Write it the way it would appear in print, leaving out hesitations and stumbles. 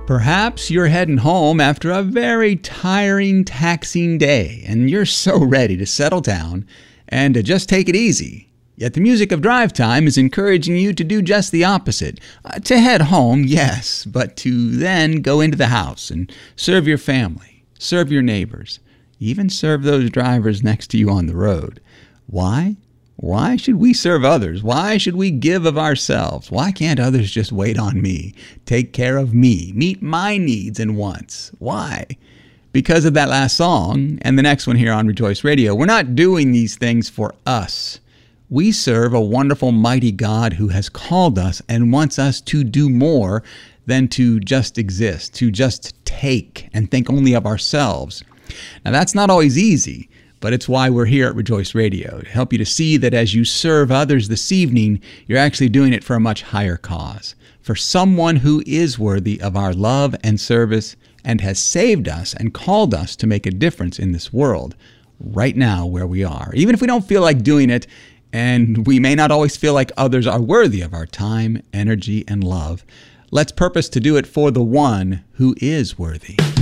Perhaps you're heading home after a very tiring, taxing day, and you're so ready to settle down and to just take it easy. Yet the music of Drive Time is encouraging you to do just the opposite. To head home, yes, but to then go into the house and serve your family, serve your neighbors, even serve those drivers next to you on the road. Why? Why should we serve others? Why should we give of ourselves? Why can't others just wait on me, take care of me, meet my needs and wants? Why? Because of that last song and the next one here on Rejoice Radio. We're not doing these things for us. We serve a wonderful, mighty God who has called us and wants us to do more than to just exist, to just take and think only of ourselves. Now, that's not always easy. But it's why we're here at Rejoice Radio, to help you to see that as you serve others this evening, you're actually doing it for a much higher cause, for someone who is worthy of our love and service and has saved us and called us to make a difference in this world right now where we are. Even if we don't feel like doing it, and we may not always feel like others are worthy of our time, energy, and love, let's purpose to do it for the one who is worthy.